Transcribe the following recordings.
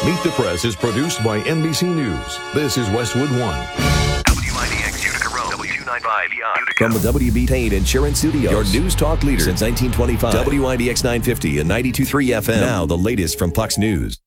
Meet the Press is produced by NBC News. This is Westwood One. WIDX Utica Road, W295 Utica. From the W.B. Payne Insurance Studios, your news talk leader since 1925. WIDX 950 and 92.3 FM. Now the latest from Fox News.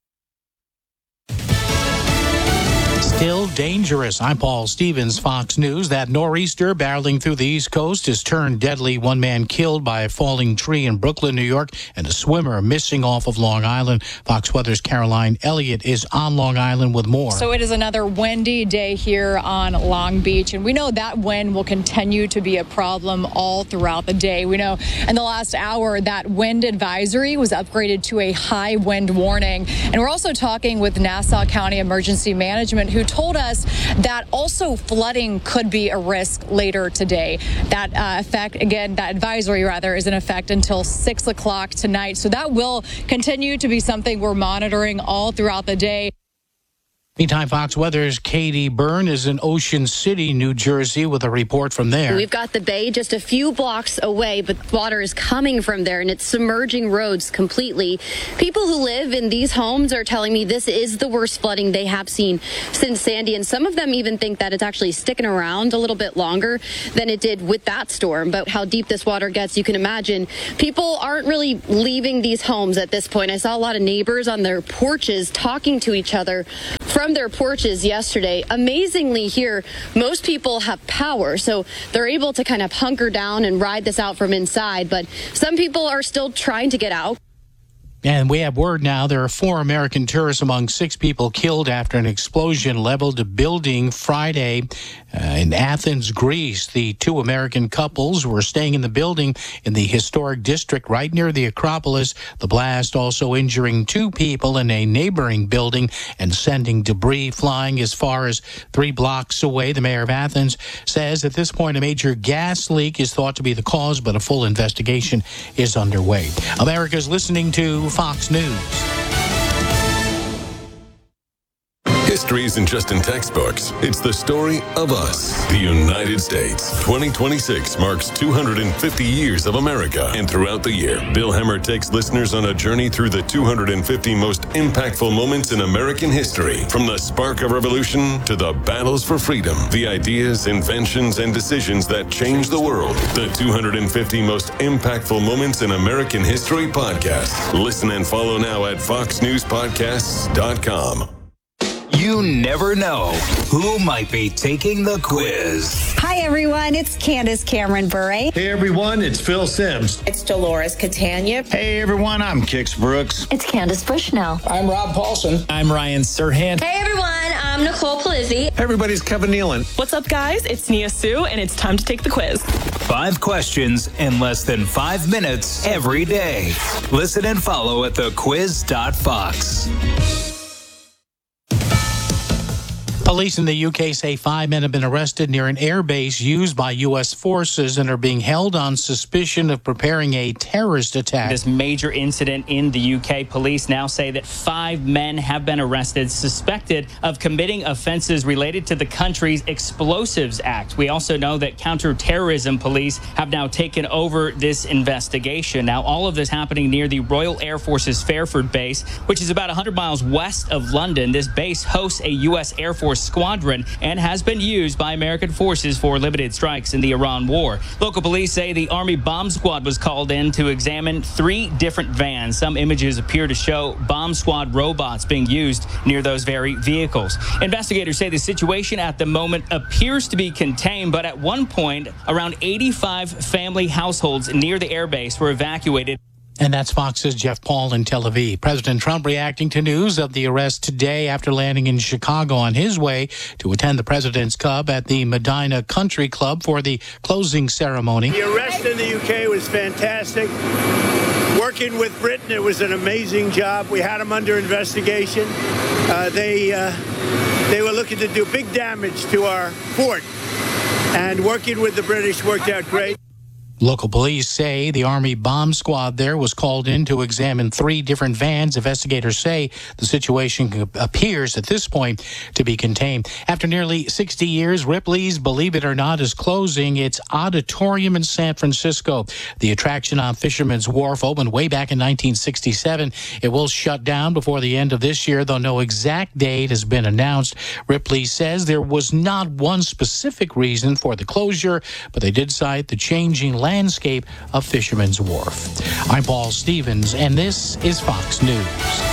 Still dangerous. I'm Paul Stevens, Fox News. That nor'easter barreling through the East Coast has turned deadly. One man killed by a falling tree in Brooklyn, New York, and a swimmer missing off of Long Island. Fox Weather's Caroline Elliott is on Long Island with more. So it is another windy day here on Long Beach, and we know that wind will continue to be a problem all throughout the day. We know in the last hour that wind advisory was upgraded to a high wind warning. And we're also talking with Nassau County Emergency Management, who told us that also flooding could be a risk later today. That advisory is in effect until 6 o'clock tonight. So that will continue to be something we're monitoring all throughout the day. Meantime, Fox Weather's Katie Byrne is in Ocean City, New Jersey, with a report from there. We've got the bay just a few blocks away, but water is coming from there, and it's submerging roads completely. People who live in these homes are telling me this is the worst flooding they have seen since Sandy, and some of them even think that it's actually sticking around a little bit longer than it did with that storm. But how deep this water gets, you can imagine. People aren't really leaving these homes at this point. I saw a lot of neighbors on their porches talking to each other from their porches yesterday. Amazingly here, most people have power, so they're able to kind of hunker down and ride this out from inside, but some people are still trying to get out. And we have word now there are 4 American tourists among 6 people killed after an explosion leveled a building Friday in Athens, Greece. The 2 American couples were staying in the building in the historic district right near the Acropolis. The blast also injuring 2 people in a neighboring building and sending debris flying as far as 3 blocks away. The mayor of Athens says at this point a major gas leak is thought to be the cause, but a full investigation is underway. America's listening to Fox News. History isn't just in textbooks. It's the story of us, the United States. 2026 marks 250 years of America. And throughout the year, Bill Hemmer takes listeners on a journey through the 250 most impactful moments in American history. From the spark of revolution to the battles for freedom, the ideas, inventions, and decisions that changed the world. The 250 most impactful moments in American history podcast. Listen and follow now at foxnewspodcasts.com. You never know who might be taking the quiz. Hi, everyone. It's Candace Cameron Bure. Hey, everyone. It's Phil Sims. It's Dolores Catania. Hey, everyone. I'm Kix Brooks. It's Candace Bushnell. I'm Rob Paulson. I'm Ryan Serhant. Hey, everyone. I'm Nicole Palizzi. Hey, everybody's Kevin Nealon. What's up, guys? It's Nia Sue, and it's time to take the quiz. 5 questions in less than 5 minutes every day. Listen and follow at thequiz.fox. Police in the UK say 5 men have been arrested near an airbase used by U.S. forces and are being held on suspicion of preparing a terrorist attack. This major incident in the UK, police now say that 5 men have been arrested, suspected of committing offenses related to the country's Explosives Act. We also know that counterterrorism police have now taken over this investigation. Now, all of this happening near the Royal Air Force's Fairford base, which is about 100 miles west of London. This base hosts a U.S. Air Force squadron and has been used by American forces for limited strikes in the Iran war. Local police say the Army bomb squad was called in to examine 3 different vans. Some images appear to show bomb squad robots being used near those very vehicles. Investigators say the situation at the moment appears to be contained, but at one point, around 85 family households near the airbase were evacuated. And that's Fox's Jeff Paul in Tel Aviv. President Trump reacting to news of the arrest today after landing in Chicago on his way to attend the President's Cup at the Medina Country Club for the closing ceremony. The arrest in the UK was fantastic. Working with Britain, it was an amazing job. We had them under investigation. They were looking to do big damage to our fort, and working with the British worked out great. Local police say the Army bomb squad there was called in to examine 3 different vans. Investigators say the situation appears at this point to be contained. After nearly 60 years, Ripley's, believe it or not, is closing its auditorium in San Francisco. The attraction on Fisherman's Wharf opened way back in 1967. It will shut down before the end of this year, though no exact date has been announced. Ripley says there was not one specific reason for the closure, but they did cite the changing landscape of Fisherman's Wharf. I'm Paul Stevens, and this is Fox News.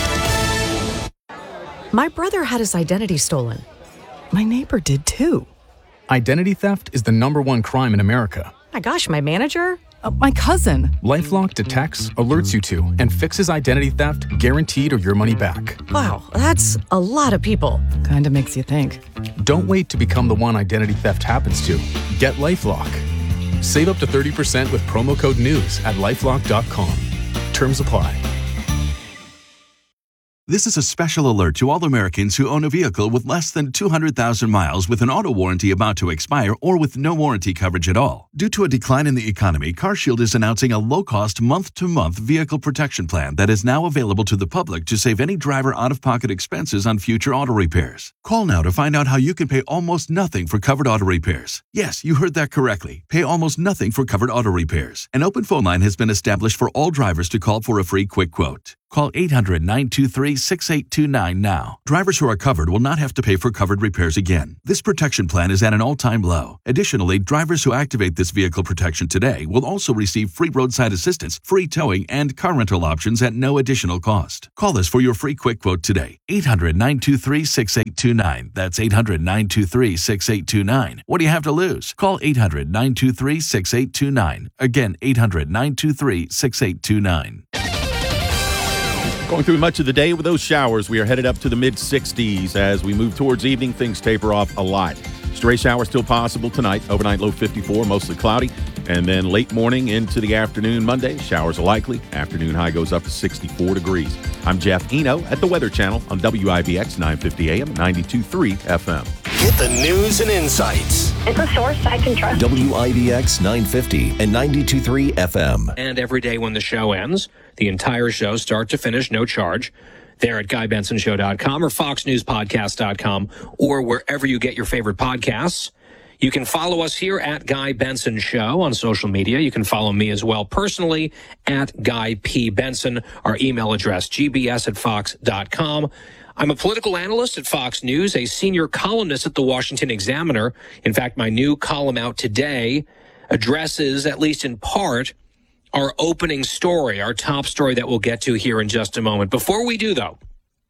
My brother had his identity stolen. My neighbor did too. Identity theft is the #1 crime in America. My gosh, my manager? My cousin. LifeLock detects, alerts you to, and fixes identity theft guaranteed or your money back. Wow, that's a lot of people. Kinda makes you think. Don't wait to become the one identity theft happens to. Get LifeLock. Save up to 30% with promo code NEWS at LifeLock.com. Terms apply. This is a special alert to all Americans who own a vehicle with less than 200,000 miles with an auto warranty about to expire or with no warranty coverage at all. Due to a decline in the economy, CarShield is announcing a low-cost month-to-month vehicle protection plan that is now available to the public to save any driver out-of-pocket expenses on future auto repairs. Call now to find out how you can pay almost nothing for covered auto repairs. Yes, you heard that correctly. Pay almost nothing for covered auto repairs. An open phone line has been established for all drivers to call for a free quick quote. Call 800-923-6829 now. Drivers who are covered will not have to pay for covered repairs again. This protection plan is at an all-time low. Additionally, drivers who activate this vehicle protection today will also receive free roadside assistance, free towing, and car rental options at no additional cost. Call us for your free quick quote today. 800-923-6829. That's 800-923-6829. What do you have to lose? Call 800-923-6829. Again, 800-923-6829. Going through much of the day with those showers, we are headed up to the mid-60s. As we move towards evening, things taper off a lot. Stray showers still possible tonight. Overnight low 54, mostly cloudy. And then late morning into the afternoon Monday, showers are likely. Afternoon high goes up to 64 degrees. I'm Jeff Eno at the Weather Channel on WIBX 950 AM, 92.3 FM. Get the news and insights. It's a source I can trust. WIBX 950 and 92.3 FM. And every day when the show ends, the entire show, start to finish, no charge, there at GuyBensonShow.com or FoxNewsPodcast.com or wherever you get your favorite podcasts. You can follow us here at Guy Benson Show on social media. You can follow me as well personally at Guy P. Benson. Our email address, gbs@fox.com. I'm a political analyst at Fox News, a senior columnist at the Washington Examiner. In fact, my new column out today addresses, at least in part, our opening story, our top story that we'll get to here in just a moment. Before we do, though,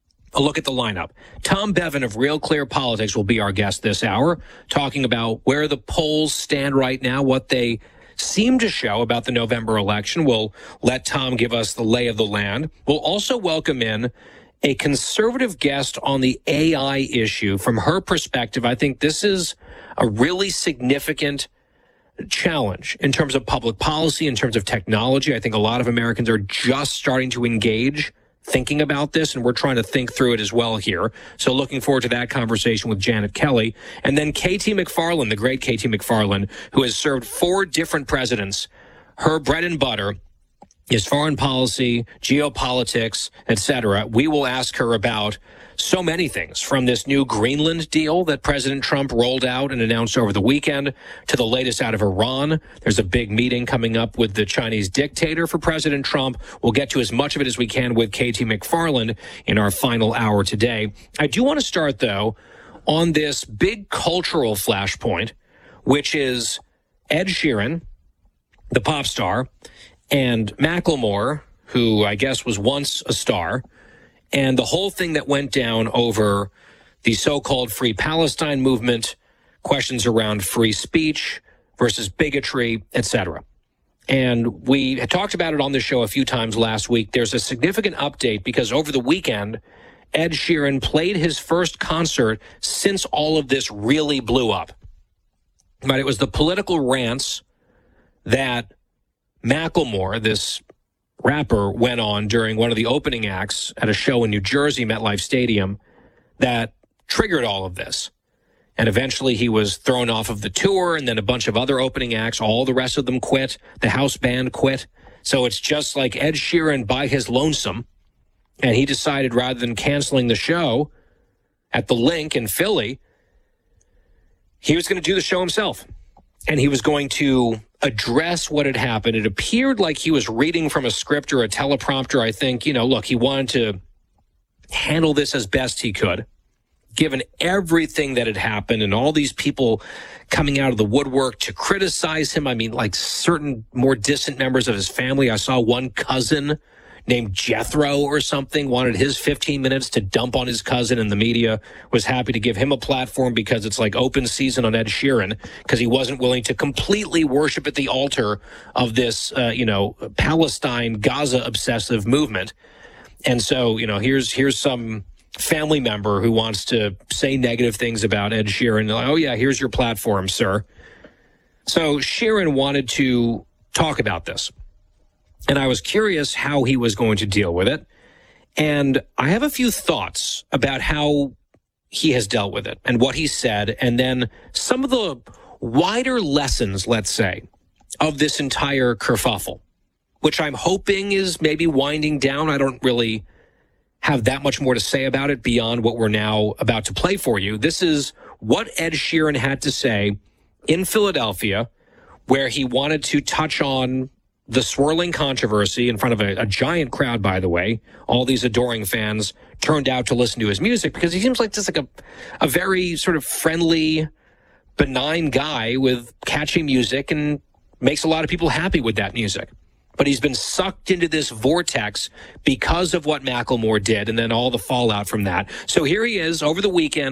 a look at the lineup. Tom Bevan of Real Clear Politics will be our guest this hour, talking about where the polls stand right now, what they seem to show about the November election. We'll let Tom give us the lay of the land. We'll also welcome in a conservative guest on the AI issue. From her perspective, I think this is a really significant challenge in terms of public policy, in terms of technology. I think a lot of Americans are just starting to engage thinking about this, and we're trying to think through it as well here. So looking forward to that conversation with Janet Kelly. And then K.T. McFarland, the great K.T. McFarland, who has served 4 different presidents. Her bread and butter is foreign policy, geopolitics, etc. We will ask her about so many things, from this new Greenland deal that President Trump rolled out and announced over the weekend to the latest out of Iran. There's a big meeting coming up with the Chinese dictator for President Trump. We'll get to as much of it as we can with K.T. McFarland in our final hour today. I do want to start, though, on this big cultural flashpoint, which is Ed Sheeran, the pop star, and Macklemore, who I guess was once a star, and the whole thing that went down over the so-called Free Palestine movement, questions around free speech versus bigotry, etc. And we had talked about it on the show a few times last week. There's a significant update because over the weekend, Ed Sheeran played his first concert since all of this really blew up. But it was the political rants that Macklemore, this rapper, went on during one of the opening acts at a show in New Jersey, MetLife Stadium, that triggered all of this. And eventually he was thrown off of the tour, and then a bunch of other opening acts. All the rest of them quit. The house band quit. So it's just like Ed Sheeran by his lonesome. And he decided rather than canceling the show at the Link in Philly, he was going to do the show himself. And he was going to address what had happened. It appeared like he was reading from a script or a teleprompter. I think, look, he wanted to handle this as best he could, given everything that had happened and all these people coming out of the woodwork to criticize him. I mean, like certain more distant members of his family. I saw one cousin named Jethro or something wanted his 15 minutes to dump on his cousin, and the media was happy to give him a platform because it's like open season on Ed Sheeran, because he wasn't willing to completely worship at the altar of this, Palestine, Gaza obsessive movement. And so, here's some family member who wants to say negative things about Ed Sheeran. Like, oh yeah, here's your platform, sir. So Sheeran wanted to talk about this. And I was curious how he was going to deal with it. And I have a few thoughts about how he has dealt with it and what he said, and then some of the wider lessons, let's say, of this entire kerfuffle, which I'm hoping is maybe winding down. I don't really have that much more to say about it beyond what we're now about to play for you. This is what Ed Sheeran had to say in Philadelphia, where he wanted to touch on the swirling controversy in front of a giant crowd, by the way. All these adoring fans turned out to listen to his music because he seems like just like a very sort of friendly, benign guy with catchy music and makes a lot of people happy with that music. But he's been sucked into this vortex because of what Macklemore did and then all the fallout from that. So here he is over the weekend.